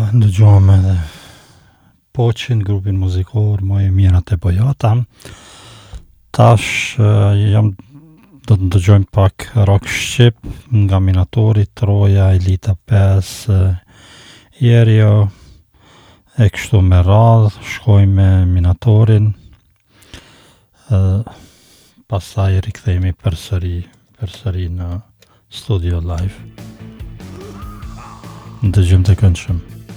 dëgjuam edhe Poçin, grupin muzikor Më e mirat e bojata. Tash do të ndëgjojmë pak rock shqip nga Minatori, Troja, Elita 5, Jerio e kështu me radhë. Shkojmë me Minatorin, pastaj rikthehemi përsëri në studio live. Ndëgjim të këndshëm.